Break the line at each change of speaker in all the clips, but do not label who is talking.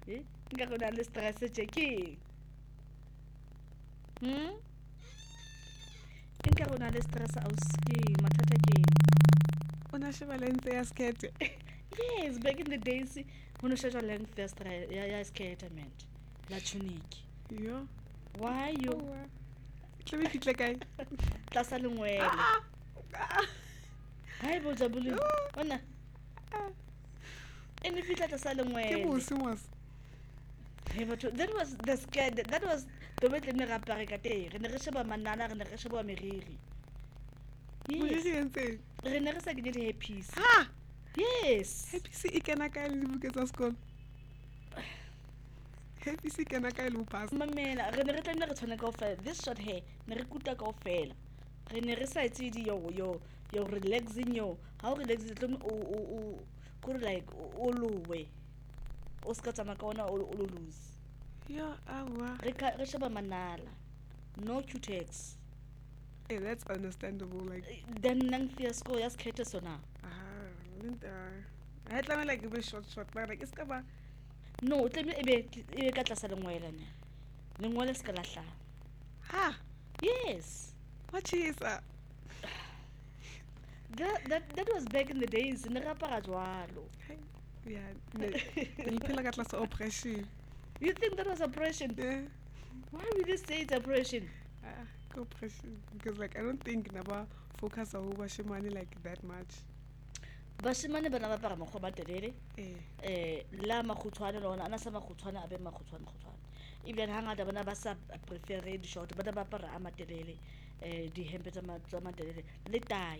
nka go na le stress checking nka go na le stress auski mathata ke
Ona sheba length ya skirt.
yes back in the days go no shejwa length ya skirt man la tunic
Yo.
why you
Tla be fihle kae?
tlasa lengwele hai bo jabule ona ene fitla tlasa
Ke
lengwele
mos.
hey but that was the skirt that was the way ne ga apare ka teng re ne re sheba manana re ne re sheba meriri
Mo
yes
re entse.
re ne re sa ke di happy
Ha.
yes
Happy se ikena kae le dibuke tsa sekolo? Happy se ikena kae le pass?
mamela re ne re tla re tshwana kaofela this short hair ne re kuta kaofela re ne re sa etse di yo relaxing yo ha o relax tlo o go like o lowe o ska tsama ka ona o lo lose
Yeah, awa.
re sheba manala no cutex
Hey, that's understandable. Like,
then nang fiasco ya skete sona
I had like a bit short, but like it's cover.
no tle ebe ka tlasa lengwele ne lengwele ska lahla
Ha,
yes
what is
that was back in the days ne rapara jwalo
yeah, you feel like at oppression.
you think that was oppression
Yeah,
why would you say it's oppression
oppression because like I don't think never focus on Washimani like that much.
bashimane bana ba para mogho ba telele
Eh,
la makhutshwane lona ana sa makhutshwane a be makhutshwane even hangata bana ba sa prefer di short bana ba para a matelele di hempe tsa matelele le tai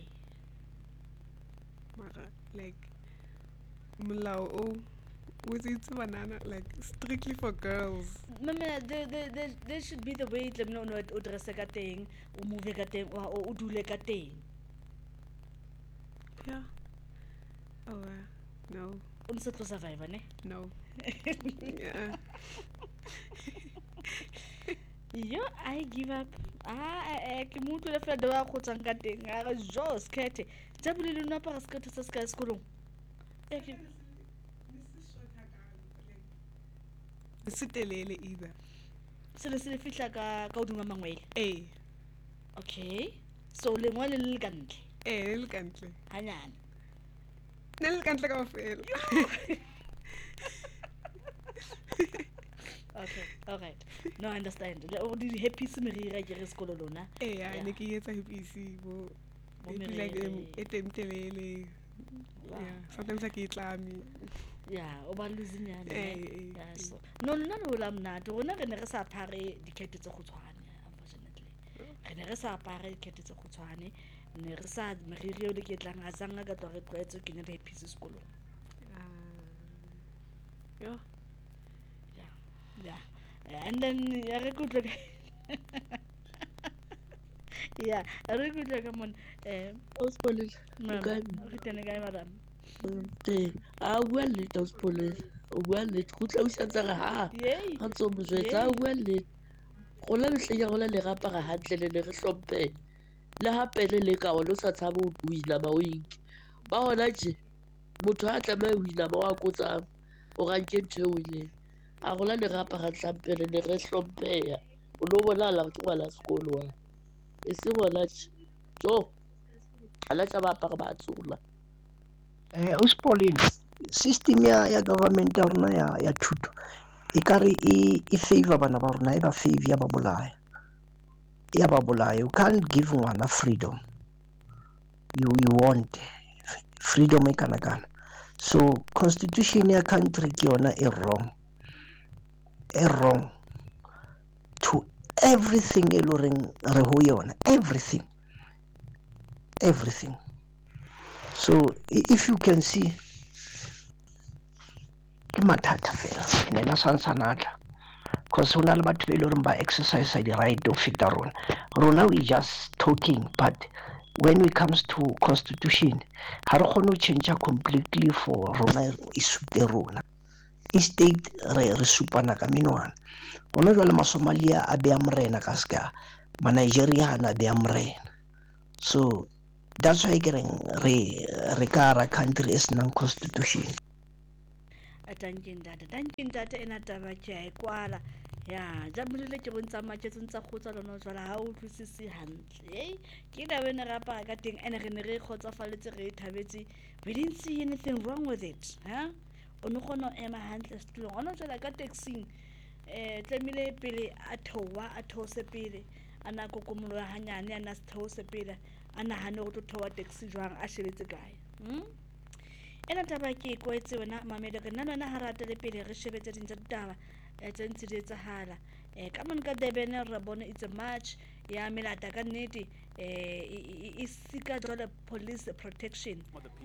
mara like mulao oh was it banana like strictly for girls.
mamela there should be the way tlemno o dress ka teng o move ka teng o dule ka teng
Yeah. Oh no.
o ntse tlo survive ne
No. Yeah.
yo I give up ke motho le fela ba go tsang ka teng a re jo skete tsa bule le nna para skete sa ska sekolong
Sitelele either.
se le fihla ka hodima mangwele
Eh.
okay so lengwele le ka ntle
Eh, le kantle.
hanyane
Ne le kantle kaofela.
okay all right no I understand o di happy se merira ke re sekolo lona
Eh, ya ne ke etsa PC bo
Bo
like
meriri.
etemtelele.
Wow.
Yeah, sometimes I get lami.
yeah o ba losing yana
Eh,
yeah so no nna le la mnate rona re ne re sa phare dikete tse khutshwane unfortunately re ne re sa apare dikete tse khutshwane ne re sa meriri o le ke tlang a tsanga ka twa re tlwaetse ke ne le happy se sekolo
Yo.
yeah and then ya re kutlo yeah re kutlo ka mon
Auspolile.
re tene ka madam
A bua nnete Auspolile. O bua nnete go tla o santse re ha
yay
ga ntse o mojwetsa a bua nnete go la letleng ya gola le rapara hantle le re hlompe le hape le ka o sa tshaba o wina ba o inke ba hona je motho a tlameha o wina ba wa kotsang o ranke ntho e wineng a gola le rapara ntlampe le re hlompeya o no bona la ke ngwana sekolo wa e se gona je so ala tsa ba apara ba tsola
Auspolile system ya government ya rona ya thuto e kare e favor bana ba rona e ba favor ya ba bolaya you can't give ngwana freedom you want freedom e kana so constitution ya country ke yona e wrong to everything e loreng re ho yona everything so if you can see ke mathata fela nena sansanatla because hona le batho be loreng ba exercise di right to feta rona we just talking but when it comes to constitution ha re kgone ho change completely for rona e sute rona e state re supana ka menwana gona jwale masomalia a beya morena ka ska manigeriana a beya morena so that's why ke reng re ka ra country is non constitution
a Dunkin Data ena taba ke a e kwala ya jamolile ke bontsa maketsong tsa kgotsa lona jwala ha o utlwisise hantle ke taba ena re apara ka teng ene re ne re kgotsafaletse re e thabetse. We didn't see anything wrong with it o ne kgona ho ema hantle setulong ona jwala ka taxing tlamehile pele a theose pele a na kokomolo ya hanyane a na se theose pele a nahane go tlo theoa taxi jwang a shebetse kae ena taba ke kwetse wena mamele ke nna nna ha rata le pele re shebetse dintsa ditaba tse ntse di etsahala ka mona ka Durban re bona it's a march ya melata ka nnete e sika jwale police protection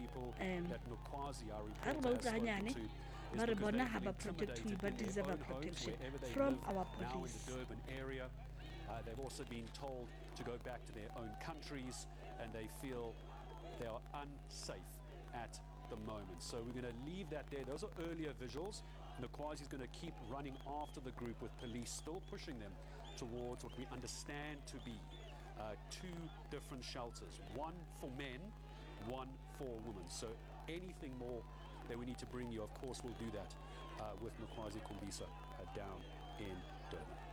ha re ba utlwa hanyane ba re bona ha ba protectwe ba deserve protection from our police.
They've also been told to go back to their own countries and they feel they are unsafe at the moment. So we're going to leave that there. Those are earlier visuals. Nokwazi's going to keep running after the group with police still pushing them towards what we understand to be two different shelters. One for men, one for women. So anything more that we need to bring you, of course, we'll do that with Nokwazi Kumbisa down in Durban.